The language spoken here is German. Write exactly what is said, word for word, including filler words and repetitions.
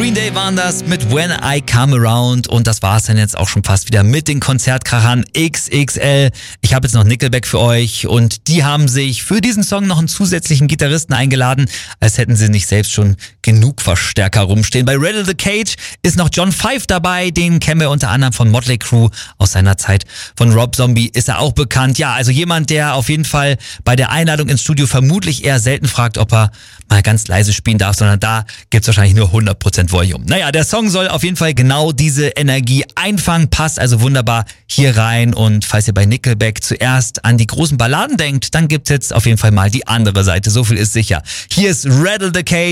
Green Day waren das mit When I Come Around und das war's dann jetzt auch schon fast wieder mit den Konzertkrachern X X L. Ich habe jetzt noch Nickelback für euch und die haben sich für diesen Song noch einen zusätzlichen Gitarristen eingeladen, als hätten sie nicht selbst schon genug Verstärker rumstehen. Bei Rattle the Cage ist noch John Five dabei, den kennen wir unter anderem von Motley Crue aus seiner Zeit. Von Rob Zombie ist er auch bekannt. Ja, also jemand, der auf jeden Fall bei der Einladung ins Studio vermutlich eher selten fragt, ob er mal ganz leise spielen darf, sondern da gibt's wahrscheinlich nur hundert Prozent Volume. Naja, der Song soll auf jeden Fall genau diese Energie einfangen, passt also wunderbar hier rein. Und falls ihr bei Nickelback zuerst an die großen Balladen denkt, dann gibt's jetzt auf jeden Fall mal die andere Seite, so viel ist sicher. Hier ist Rattle the Cage.